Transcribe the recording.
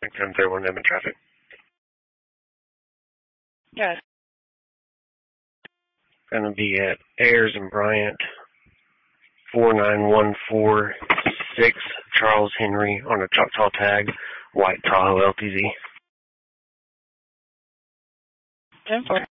1031 Edmond traffic. Yes. Going to be at Ayers and Bryant, 49146 Charles Henry on a Choctaw tag, white Tahoe LTZ. 10-4.